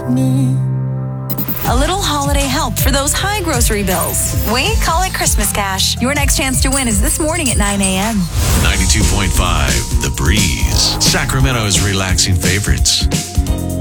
me. A little holiday help for those high grocery bills. We call it Christmas cash. Your next chance to win is this morning at 9 a.m. 92.5 The Breeze, Sacramento's relaxing favorites.